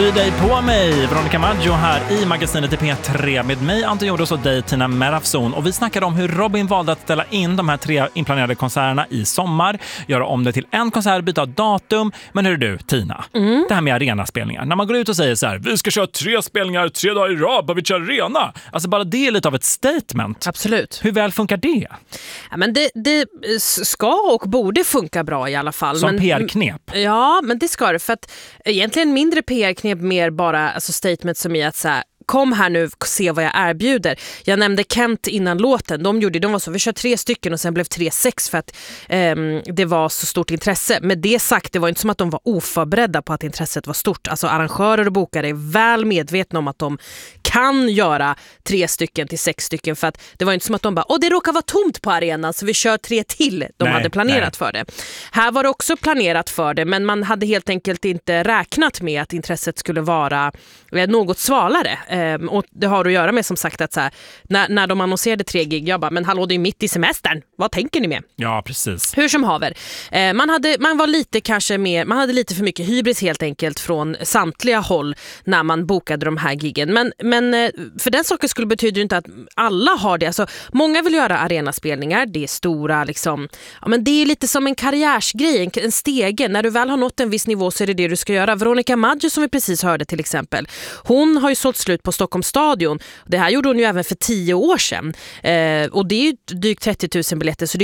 Sy dig på mig, Veronica Maggio här i magasinet i P3 med mig Anton Jordos och dig Tina Merafzon. Och vi snackade om hur Robin valde att ställa in de här 3 inplanerade konserterna i sommar, göra om det till en konsert, byta datum. Men hur är du Tina? Det här med arenaspelningar, när man går ut och säger så här: vi ska köra 3 spelningar 3 dagar i rad och vi kör arena. Alltså bara det är lite av ett statement. Absolut. Hur väl funkar det? Ja, men det ska och borde funka bra i alla fall. Som PR-knep? Ja, men det ska det. För att egentligen mindre PR-knep, mer bara alltså statement som i att så här, kom här nu, se vad jag erbjuder. Jag nämnde Kent innan låten. De var så, vi kör 3 stycken och sen blev 3-6 för att det var så stort intresse. Med det sagt, det var inte som att de var oförberedda på att intresset var stort. Alltså arrangörer och bokare är väl medvetna om att de kan göra 3 stycken till 6 stycken, för att det var inte som att de bara, det råkar vara tomt på arenan så vi kör 3 till. De hade planerat för det. Här var det också planerat för det, men man hade helt enkelt inte räknat med att intresset skulle vara något svalare. Och det har att göra med som sagt att så här, när de annonserade 3 gig, jag bara, men hallå, det är mitt i semestern. Vad tänker ni med? Ja, precis. Hur som haver. Man var lite kanske mer, man hade lite för mycket hybris helt enkelt från samtliga håll när man bokade de här giggen. Men för den saken skulle betyda ju inte att alla har det. Alltså, många vill göra arenaspelningar, det är stora liksom, ja, men det är lite som en karriärsgrej, en stege. När du väl har nått en viss nivå så är det du ska göra. Veronica Maggio som vi precis hörde till exempel, hon har ju sålt slut på Stockholms stadion. Det här gjorde hon ju även för 10 år sedan. Och det är ju drygt 30 000 biljetter, så det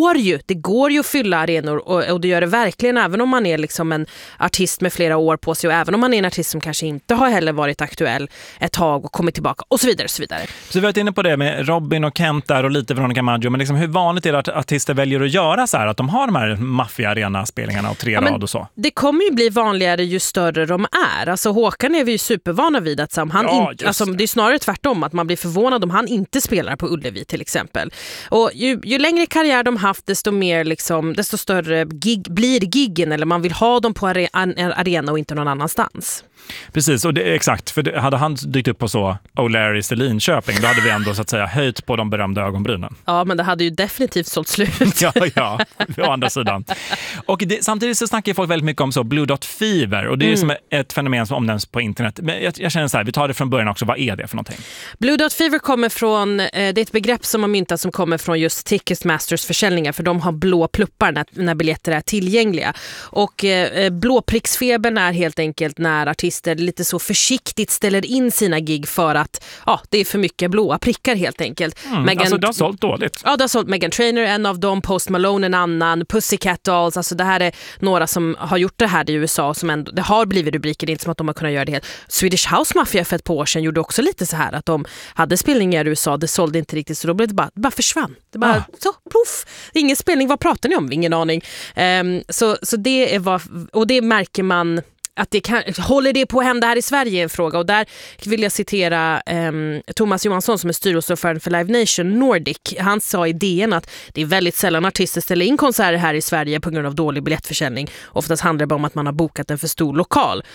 går ju att fylla arenor och det gör det verkligen, även om man är liksom en artist med flera år på sig och även om man är en artist som kanske inte har heller varit aktuell ett tag och kommit tillbaka och så vidare och så vidare. Så vi har varit inne på det med Robin och Kent där och lite Veronica Maggio, men liksom hur vanligt är det att artister väljer att göra så här, att de har de här maffia arena-spelningarna och 3 rad och så? Det kommer ju bli vanligare ju större de är. Alltså Håkan är vi ju supervana vid att det är snarare tvärtom, att man blir förvånad om han inte spelar på Ullevi till exempel. Och ju längre karriär de haft, desto mer liksom, desto större blir giggen, eller man vill ha dem på arena och inte någon annanstans. Precis, och exakt, för hade han dykt upp på så O'Larrys i Linköping, då hade vi ändå så att säga höjt på de berömda ögonbrynen. Ja, men det hade ju definitivt sålt slut. ja, å andra sidan. Och samtidigt så snackar folk väldigt mycket om så Blue Dot Fever, och det är som ett fenomen som omnämns på internet. Men jag känner så här, vi tar det från början också, vad är det för någonting? Blue Dot Fever kommer från, det är ett begrepp som har myntats som kommer från just Ticketmasters försäljningar, för de har blå pluppar när biljetter är tillgängliga. Och blåpricksfebern är helt enkelt när artister lite så försiktigt ställer in sina gig för att det är för mycket blåa prickar helt enkelt. Alltså det har sålt dåligt. Ja, det har sålt. Meghan Trainor en av dem, Post Malone en annan, Pussycat Dolls, alltså det här är några som har gjort det här i USA som ändå, det har blivit rubriker, det är inte som att de har kunnat göra det helt. Swedish House Mafia för ett par år sedan gjorde också lite så här att de hade spelningar i USA, det sålde inte riktigt, så då blev det bara försvann. Det bara så, puff, ingen spelning, vad pratar ni om? Ingen aning. Så det är och det märker man att det håller det på att hända här i Sverige, en fråga. Och där vill jag citera Thomas Johansson som är styrelseordförande för Live Nation Nordic. Han sa i DN att det är väldigt sällan artister ställer in konserter här i Sverige på grund av dålig biljettförsäljning. Oftast handlar det bara om att man har bokat en för stor lokal.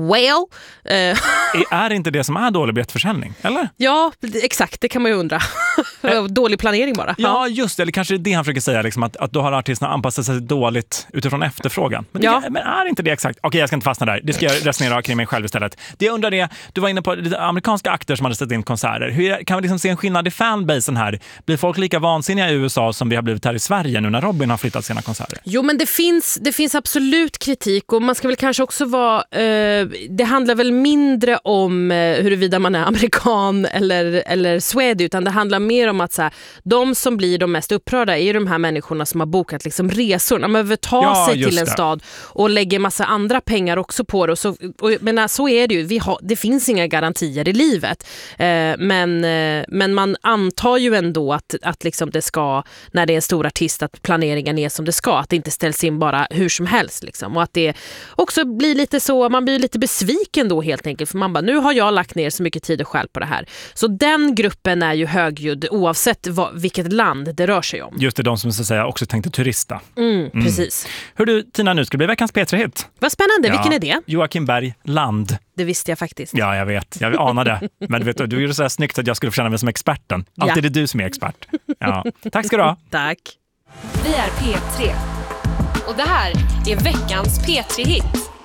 Är inte det som är dålig biljettförsäljning, eller? Ja, exakt, det kan man ju undra. Dålig planering bara. Ja, just det. Eller kanske det han försöker säga, liksom, att då har artisterna anpassat sig dåligt utifrån efterfrågan. Men är inte det exakt? Okej, jag ska inte fastna där. Det ska jag resonera kring mig själv istället. Det jag undrar är, du var inne på lite amerikanska akter som hade ställt in konserter. Kan vi liksom se en skillnad i fanbasen här? Blir folk lika vansinniga i USA som vi har blivit här i Sverige nu när Robin har flyttat sina konserter? Jo, men det finns absolut kritik, och man ska väl kanske också vara det handlar väl mindre om huruvida man är amerikan eller swede, utan det handlar mer om att så här, de som blir de mest upprörda är ju de här människorna som har bokat liksom resor. De behöver ta sig till en stad och lägger massa andra pengar också på det. Men så är det ju. Det finns inga garantier i livet. Men man antar ju ändå att liksom det ska, när det är en stor artist, att planeringen är som det ska. Att det inte ställs in bara hur som helst. Liksom. Och att det också blir lite så, man blir lite besviken då helt enkelt. För man bara, nu har jag lagt ner så mycket tid och själv på det här. Så den gruppen är ju högljudd oavsett vilket land det rör sig om. Just det, de som så att säga också tänkte turista. Precis. Hör du, Tina, nu ska det bli veckans P3-hit. Vad spännande, vilken är det? Joakim Berg, Land. Det visste jag faktiskt. Ja, jag vet. Jag anade. Men vet du gjorde så här snyggt att jag skulle få känna mig som experten. Alltid är det du som är expert. Ja. Tack ska du ha. Tack. Vi är P3. Och det här är veckans P3-hit.